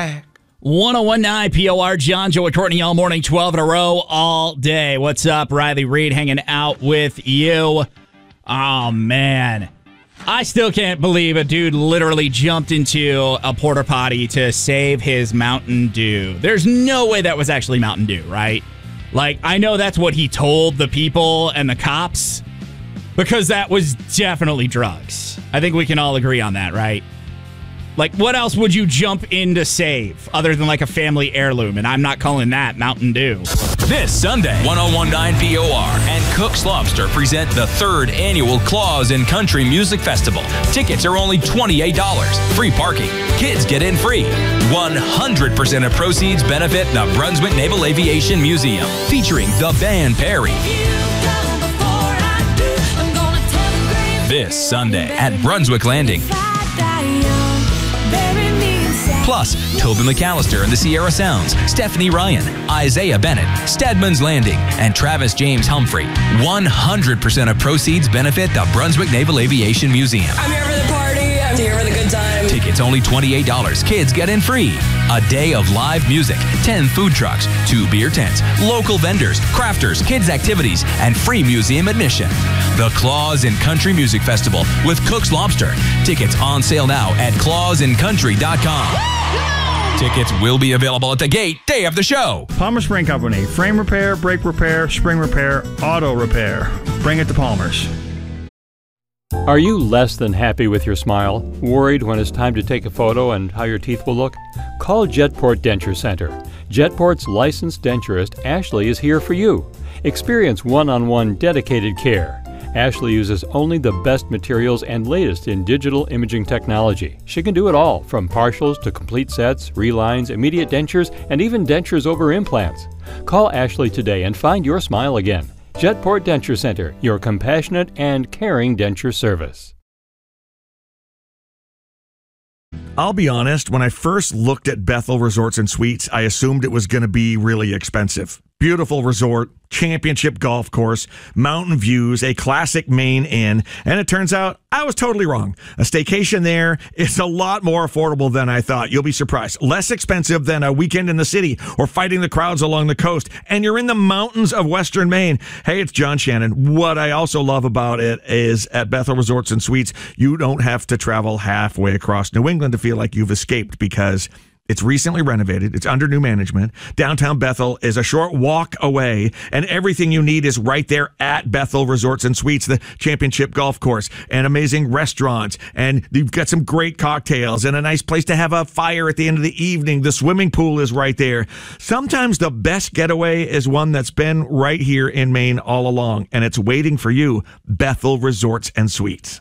back. 1019 POR, John, Joe, and Courtney all morning, 12 in a row, all day. What's up? Riley Reed hanging out with you. Oh, man. I still can't believe a dude literally jumped into a porta potty to save his Mountain Dew. There's no way that was actually Mountain Dew, right? Like, I know that's what he told the people and the cops, because that was definitely drugs. I think we can all agree on that, right? Like, what else would you jump in to save other than like a family heirloom? And I'm not calling that Mountain Dew. This Sunday, 1019 POR and Cook's Lobster present the 3rd annual Claws in Country Music Festival. Tickets are only $28. Free parking. Kids get in free. 100% of proceeds benefit the Brunswick Naval Aviation Museum, featuring the band Perry. This Sunday at Brunswick Landing. Plus, Toby McAllister and the Sierra Sounds, Stephanie Ryan, Isaiah Bennett, Stedman's Landing, and Travis James Humphrey. 100% of proceeds benefit the Brunswick Naval Aviation Museum. I'm here for the party. I'm here for the good time. Tickets only $28. Kids get in free. A day of live music, 10 food trucks, 2 beer tents, local vendors, crafters, kids' activities, and free museum admission. The Claws in Country Music Festival with Cook's Lobster. Tickets on sale now at clawsinCountry.com. Tickets will be available at the gate day of the show. Palmer Spring Company. Frame repair, brake repair, spring repair, auto repair. Bring it to Palmer's. Are you less than happy with your smile? Worried when it's time to take a photo and how your teeth will look? Call Jetport Denture Center. Jetport's licensed denturist, Ashley, is here for you. Experience one-on-one dedicated care. Ashley uses only the best materials and latest in digital imaging technology. She can do it all, from partials to complete sets, relines, immediate dentures, and even dentures over implants. Call Ashley today and find your smile again. Jetport Denture Center, your compassionate and caring denture service. I'll be honest, when I first looked at Bethel Resorts and Suites, I assumed it was going to be really expensive. Beautiful resort, championship golf course, mountain views, a classic main inn, and it turns out I was totally wrong. A staycation there is a lot more affordable than I thought. You'll be surprised. Less expensive than a weekend in the city or fighting the crowds along the coast, and you're in the mountains of Western Maine. Hey, it's John Shannon. What I also love about it is at Bethel Resorts and Suites, you don't have to travel halfway across New England to feel like you've escaped, because it's recently renovated. It's under new management. Downtown Bethel is a short walk away, and everything you need is right there at Bethel Resorts and Suites, the championship golf course, and amazing restaurants. And you've got some great cocktails and a nice place to have a fire at the end of the evening. The swimming pool is right there. Sometimes the best getaway is one that's been right here in Maine all along, and it's waiting for you. Bethel Resorts and Suites.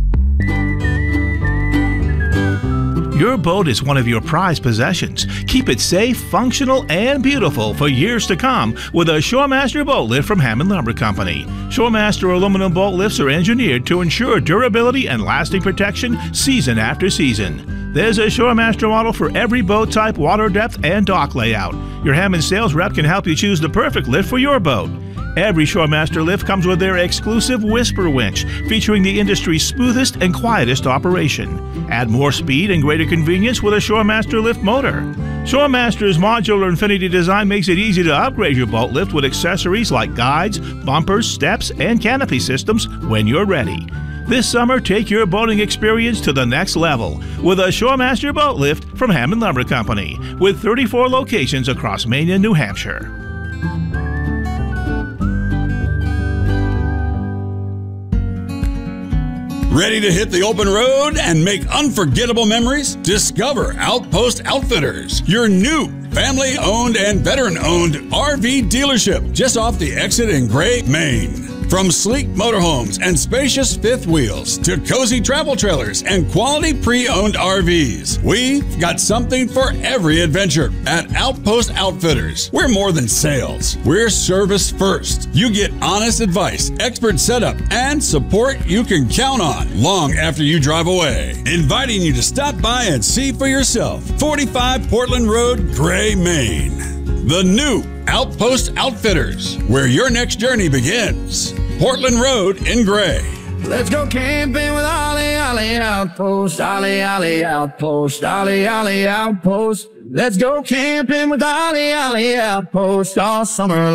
Your boat is one of your prized possessions. Keep it safe, functional, and beautiful for years to come with a Shoremaster boat lift from Hammond Lumber Company. Shoremaster aluminum boat lifts are engineered to ensure durability and lasting protection season after season. There's a Shoremaster model for every boat type, water depth, and dock layout. Your Hammond sales rep can help you choose the perfect lift for your boat. Every Shoremaster lift comes with their exclusive Whisper winch, featuring the industry's smoothest and quietest operation. Add more speed and greater convenience with a Shoremaster lift motor. Shoremaster's modular Infinity design makes it easy to upgrade your boat lift with accessories like guides, bumpers, steps, and canopy systems when you're ready. This summer, take your boating experience to the next level with a Shoremaster boat lift from Hammond Lumber Company, with 34 locations across Maine and New Hampshire. Ready to hit the open road and make unforgettable memories? Discover Outpost Outfitters, your new family-owned and veteran-owned RV dealership just off the exit in Gray, Maine. From sleek motorhomes and spacious fifth wheels to cozy travel trailers and quality pre-owned RVs, we've got something for every adventure at Outpost Outfitters. We're more than sales. We're service first. You get honest advice, expert setup, and support you can count on long after you drive away. Inviting you to stop by and see for yourself. 45 Portland Road, Gray, Maine. The new Outpost Outfitters, where your next journey begins. Portland Road in Gray. Let's go camping with Ollie, Ollie Outpost, Ollie, Ollie Outpost, Ollie, Ollie Outpost. Let's go camping with Ollie, Ollie Outpost all summer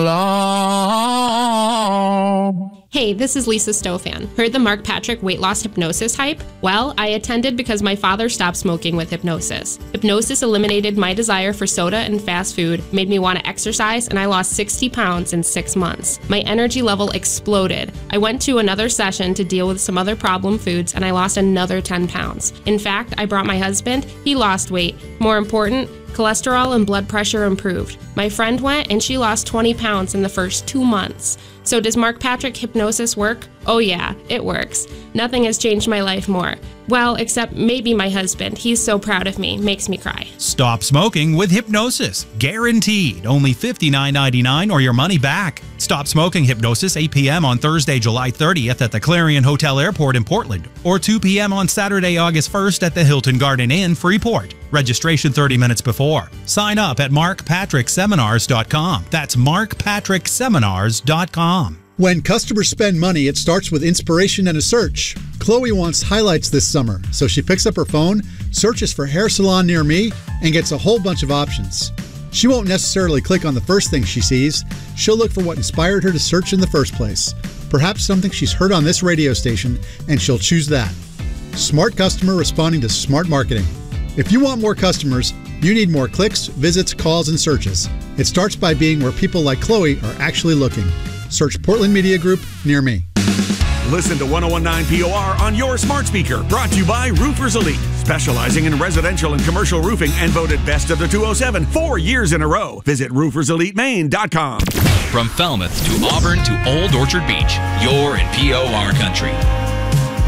long. Hey, this is Lisa Stofan. Heard the Mark Patrick weight loss hypnosis hype? Well, I attended because my father stopped smoking with hypnosis. Hypnosis eliminated my desire for soda and fast food, made me want to exercise, and I lost 60 pounds in 6 months. My energy level exploded. I went to another session to deal with some other problem foods, and I lost another 10 pounds. In fact, I brought my husband. He lost weight. More important, cholesterol and blood pressure improved. My friend went and she lost 20 pounds in the first 2 months. So does Mark Patrick hypnosis work? Oh yeah, it works. Nothing has changed my life more. Well, except maybe my husband. He's so proud of me, makes me cry. Stop smoking with hypnosis. Guaranteed. Only $59.99 or your money back. Stop smoking hypnosis 8 p.m. on Thursday, July 30th at the Clarion Hotel Airport in Portland, or 2 p.m. on Saturday, August 1st at the Hilton Garden Inn, Freeport. Registration 30 minutes before. Sign up at markpatrickseminars.com. That's markpatrickseminars.com. When customers spend money, it starts with inspiration and a search. Chloe wants highlights this summer, so she picks up her phone, searches for hair salon near me, and gets a whole bunch of options. She won't necessarily click on the first thing she sees. She'll look for what inspired her to search in the first place. Perhaps something she's heard on this radio station, and she'll choose that. Smart customer responding to smart marketing. If you want more customers, you need more clicks, visits, calls, and searches. It starts by being where people like Chloe are actually looking. Search Portland Media Group near me. Listen to 101.9 POR on your smart speaker. Brought to you by Roofers Elite, specializing in residential and commercial roofing and voted best of the 207 4 years in a row. Visit rooferselitemaine.com. From Falmouth to Auburn to Old Orchard Beach, you're in POR country.